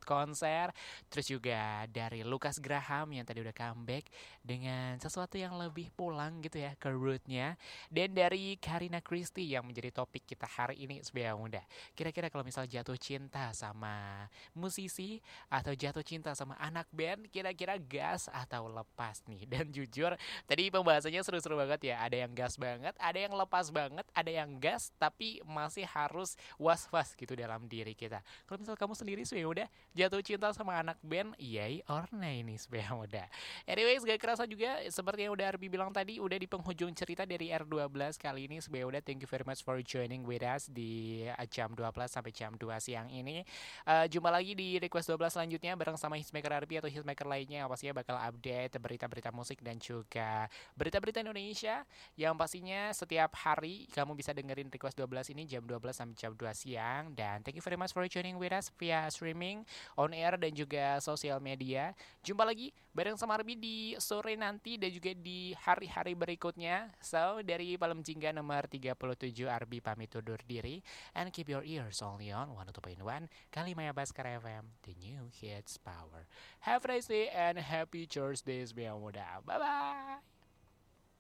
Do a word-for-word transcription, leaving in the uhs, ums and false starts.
konser. Terus juga dari Lucas Graham yang tadi udah comeback dengan sesuatu yang lebih pulang gitu ya ke rootnya. Dan dari Karina Christie yang menjadi topik kita hari ini sebagai muda. Kira-kira kalau misal jatuh cinta sama musisi atau jatuh cinta sama anak band, kira-kira gas atau lepas nih? Dan jujur tadi pembahasannya seru-seru banget ya. Ada yang gas banget, ada yang lepas banget, ada yang gas tapi masih harus was-was gitu dalam diri kita. Kalau misal kamu sendiri sih udah jatuh cinta sama anak band, yay or nay nih supaya muda. Anyways, gak kerasa juga seperti yang udah Arbi bilang tadi, udah di penghujung cerita dari R dua belas kali ini. Supaya udah, thank you very much for joining with us di uh, jam dua belas sampai jam dua siang ini. Uh, jumpa lagi di request dua belas selanjutnya bareng sama Hitmaker Arbi atau Hitmaker lainnya yang pastinya bakal update berita-berita musik dan juga berita-berita Indonesia yang pastinya setiap hari kamu bisa dengerin request dua belas ini jam dua belas sampai jam dua siang. Dan thank you very much for joining with us via streaming, on air dan juga sosial media. Jumpa lagi bareng sama Arbi di sore nanti dan juga di hari-hari berikutnya. So, dari Palem Jingga nomor tiga puluh tujuh, Arbi pamit undur diri. And keep your ears only on one oh two point one Kalimaya Baskara F M, the new hits power. Have a nice day and happy Thursdays, Bea Muda. Bye-bye!